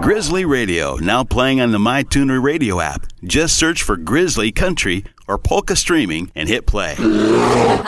Grizzly Radio, now playing on the MyTuner Radio app. Just search for Grizzly Country or Polka Streaming and hit play.